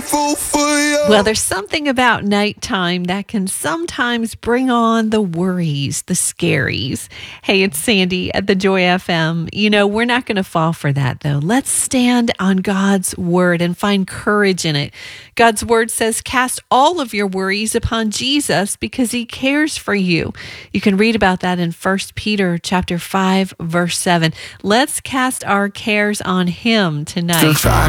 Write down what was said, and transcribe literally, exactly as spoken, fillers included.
grateful for you. Well, there's something about nighttime that can sometimes bring on the worries, the scaries. Hey, it's Sandy at the Joy F M. You know, we're not going to fall for that, though. Let's stand on God's word and find courage in it. God's word says, cast all of your worries upon Jesus because he cares for you. You can read about that in First Peter chapter five, verse seven. Let's cast our cares on him tonight.